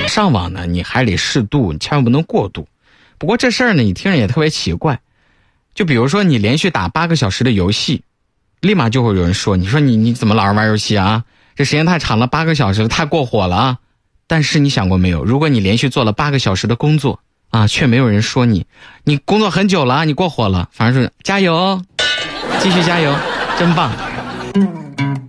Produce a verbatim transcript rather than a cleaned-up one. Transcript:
上网呢，你还得适度，你千万不能过度。不过这事儿呢，你听着也特别奇怪。就比如说你连续打八个小时的游戏，立马就会有人说，你说你你怎么老是玩游戏啊？这时间太长了，八个小时太过火了啊！但是你想过没有，如果你连续做了八个小时的工作啊，却没有人说你，你工作很久了，你过火了，反而是加油，继续加油，真棒。